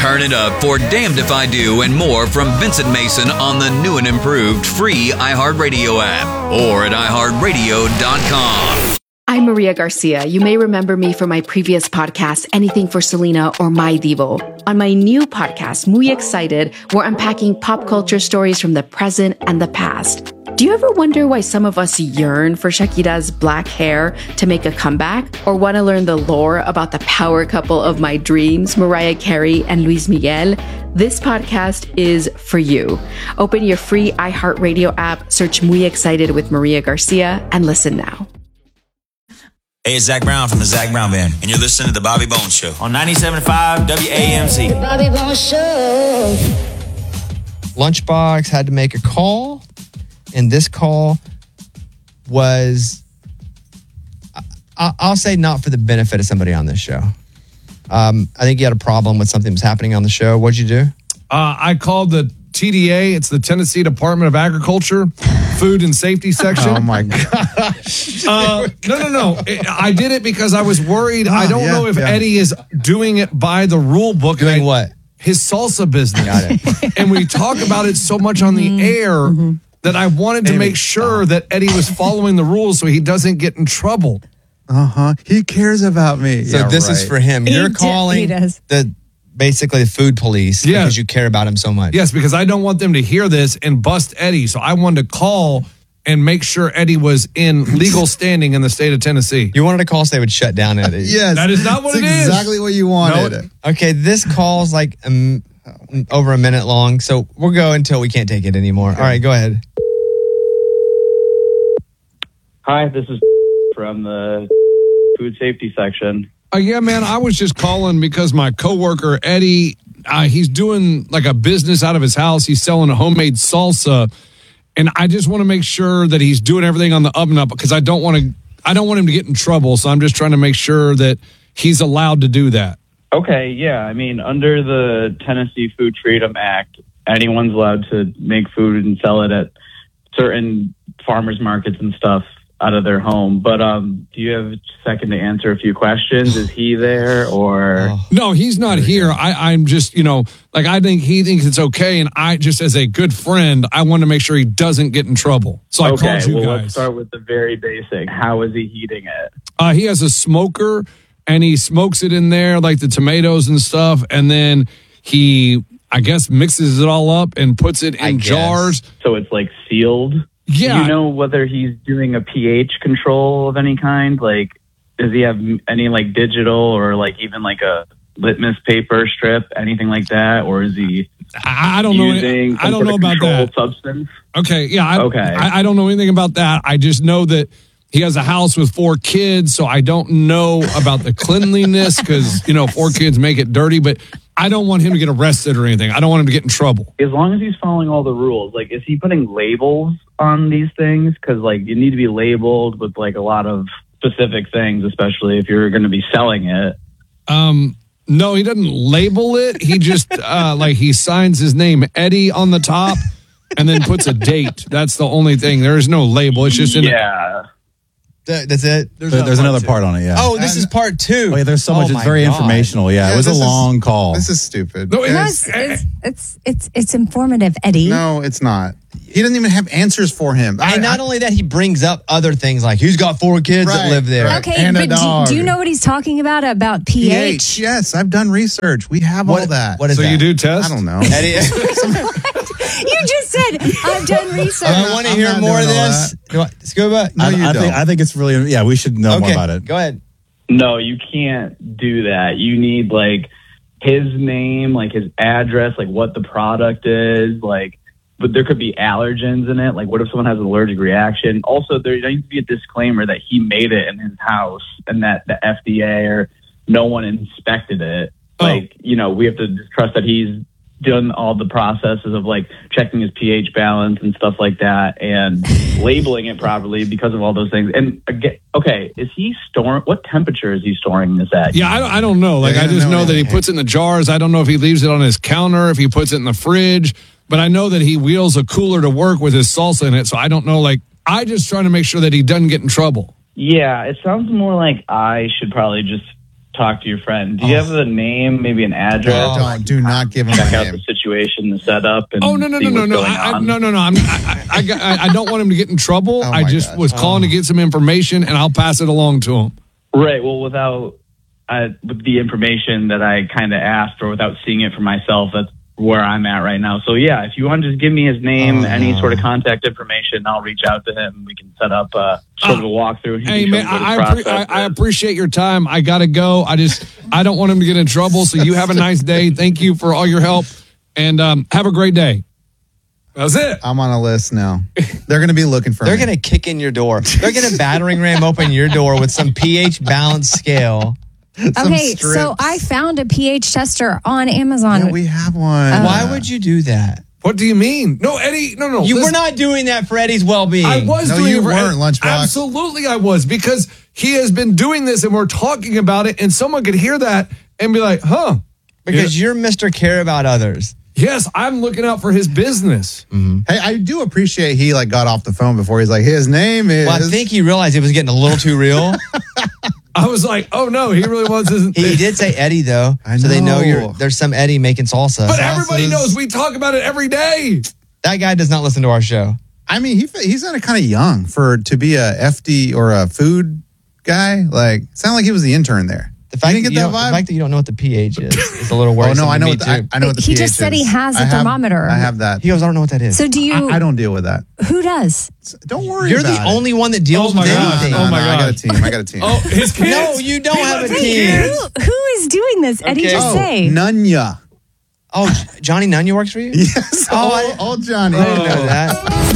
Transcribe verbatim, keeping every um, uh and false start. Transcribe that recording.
Turn it up for Damned If I Do and more from Vincent Mason on the new and improved free iHeartRadio app or at i heart radio dot com. I'm Maria Garcia. You may remember me from my previous podcast, Anything for Selena or My Divo. On my new podcast, Muy Excited, we're unpacking pop culture stories from the present and the past. Do you ever wonder why some of us yearn for Shakira's black hair to make a comeback? Or want to learn the lore about the power couple of my dreams, Mariah Carey and Luis Miguel? This podcast is for you. Open your free iHeartRadio app, search Muy Excited with Maria Garcia, and listen now. Hey, it's Zach Brown from the Zach Brown Band, and you're listening to The Bobby Bones Show on ninety-seven point five W A M C. The Bobby Bones Show. Lunchbox had to make a call, and this call was, I- I'll say, not for the benefit of somebody on this show. Um, I think you had a problem with something that was happening on the show. What'd you do? Uh, I called the T D A. It's the Tennessee Department of Agriculture, Food and Safety Section. Oh, my gosh. Uh, no, no, no. It, I did it because I was worried. Oh, I don't yeah, know if yeah. Eddie is doing it by the rule book. Doing I- what? His salsa business. Got it. And we talk about it so much on the air Mm-hmm. that I wanted to Amy. make sure that Eddie was following the rules so he doesn't get in trouble. Uh-huh. He cares about me. So Yeah, this is right. for him. He You're d- calling he does. the basically the food police Yeah. because you care about him so much. Yes, because I don't want them to hear this and bust Eddie. So I wanted to call and make sure Eddie was in legal standing in the state of Tennessee. You wanted to call so they would shut down Eddie. Yes. That is not what That's it is. exactly what you wanted. No. Okay, this call's like um, over a minute long, so we'll go until we can't take it anymore. All right, go ahead. Hi, this is from the food safety section. Uh, yeah, man, I was just calling because my coworker Eddie, uh, he's doing like a business out of his house. He's selling a homemade salsa, and I just want to make sure that he's doing everything on the up and up because I don't want to. I don't want him to get in trouble. So I'm just trying to make sure that he's allowed to do that. Okay, yeah, I mean, under the Tennessee Food Freedom Act, anyone's allowed to make food and sell it at certain farmers markets and stuff out of their home. But um, do you have a second to answer a few questions? Is he there or? Oh. No, he's not here. I, I'm just, you know, like I think he thinks it's okay, and I just, as a good friend, I want to make sure he doesn't get in trouble. So I Okay, called you well, guys. let's start with the very basic. How is he heating it? Uh, he has a smoker, and he smokes it in there, like the tomatoes and stuff, and then he, I guess, mixes it all up and puts it I in guess. jars. So it's like sealed? Yeah. Do you know whether he's doing a pH control of any kind? Like, does he have any like digital or like even like a litmus paper strip, anything like that? Or is he I, I don't know. using I some don't sort know of about controlled that. substance? Okay, yeah. I, Okay. I, I don't know anything about that. I just know that he has a house with four kids, so I don't know about the cleanliness because, you know, four kids make it dirty, but I don't want him to get arrested or anything. I don't want him to get in trouble. As long as he's following all the rules, like, is he putting labels on these things? Because, like, you need to be labeled with, like, a lot of specific things, especially if you're going to be selling it. Um, no, he doesn't label it. He just, uh, like, he signs his name, Eddie, on the top and then puts a date. That's the only thing. There is no label. It's just in Yeah. Th- That's it? There's, There- There's another part on it, yeah. Oh, this is part two. Oh, yeah, there's so Oh much. It's my very God. informational. Yeah, Yeah, it was a this is- long call. This is stupid. No, it No, is. it's, it's, it's, it's, it's informative, Eddie. No, it's not. He doesn't even have answers for him. And not only that, he brings up other things like who's got four kids that Right, live there. right. Okay, And a but do, dog. do you know what he's talking about, about pH? pH. Yes, I've done research. We have What- all that. what is So that? you do test? I don't know. Eddie, You just said, I've done research. I want to I'm hear not more of doing all this. Do I- Scuba? No, I, you I don't. think I think it's really yeah. We should know more Okay, about it. go ahead. No, you can't do that. You need, like, his name, like, his address, like, what the product is, like, but there could be allergens in it. Like, what if someone has an allergic reaction? Also, there needs to be a disclaimer that he made it in his house and that the F D A or no one inspected it. Oh. Like, you know, we have to just trust that he's done all the processes of, like, checking his pH balance and stuff like that and labeling it properly because of all those things. And, again, okay, is he storing, what temperature is he storing this at? Yeah, I don't, I don't know. Like, Yeah, I just no, know that he okay. puts it in the jars. I don't know if he leaves it on his counter, if he puts it in the fridge, but I know that he wheels a cooler to work with his salsa in it. So I don't know. Like, I just trying to make sure that he doesn't get in trouble. Yeah, it sounds more like I should probably just talk to your friend. Do you have the name, maybe an address? Oh, don't, do not give him Check my out name. the situation, the setup, and Oh no no see no no what's no going I, I, on. no no no! I'm, I, I, I I don't want him to get in trouble. Oh, I my just gosh. was calling to get some information, and I'll pass it along to him. Right. Well, without uh, with the information that I kind of asked, or without seeing it for myself, that's where I'm at right now. So yeah, if you want to just give me his name, Oh, any no. sort of contact information, I'll reach out to him. We can set up uh, sort of a walkthrough. He Hey can show man, me what his I, I, appre- process I, I is. appreciate your time. I gotta go. I just I don't want him to get in trouble. So you have a nice day. Thank you for all your help, and um, have a great day. That's it. I'm on a list now. They're going to be looking for They're me. going to kick in your door. They're going to battering ram open your door with some pH balance scale. Some Okay, so strips. I found a pH tester on Amazon. Yeah, we have one. Why would you do that? What do you mean? No, Eddie. No, no. You listen. were not doing that for Eddie's well-being. I was No, doing you it for weren't, Lunchbox. Absolutely, I was, because he has been doing this, and we're talking about it, and someone could hear that and be like, "Huh." Because you're Mister Care About Others. Yes, I'm looking out for his business. Hey, I do appreciate he like got off the phone before he's like, his name is. Well, I think he realized it was getting a little too real. I was like, "Oh no, he really wants his." He did say Eddie though, I so they know know. you're. There's some Eddie making salsa. But everybody Sauces. knows we talk about it every day. That guy does not listen to our show. I mean, he he's kind of young for to be a F D or a food guy. Like, sound like he was the intern there. The fact, you that didn't you get don't, that the vibe? fact that you don't know what the pH is is a little Oh worrisome. no, I to know me what the, too. I, I know what the He pH just said he is. has a I have- thermometer. I have that. He goes, I don't know what that is. So do you? I, I don't deal with that. Who does? Don't worry. You're about the it. only one that deals Oh my with gosh. anything. No, Oh no, my I got a gosh. team. I got a team. Oh, his kids. No, you don't He have a lets his team. kids. Who, who is doing this? Eddie, Okay. just oh, say. Nunya. Oh, Johnny Nunya works for you? Yes. Oh, Oh, I- old Johnny. I didn't know that.